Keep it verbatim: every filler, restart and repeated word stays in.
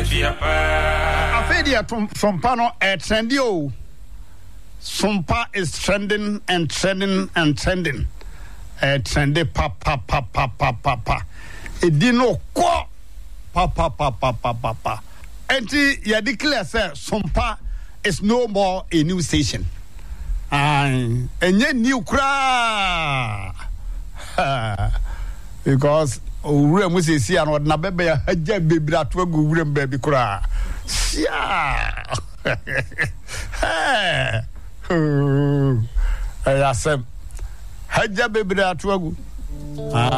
Afedia Sompano at Sandio. Sompa is trending and trending and trending. A trendy papa papa papa papa. It didn't qua papa papa papa papa. And you declare sir Sompa is no more a new station. And yet new cry because we must see and what na baby haja baby that we go baby cry. Yeah. Hey. I said, Haja baby that we go.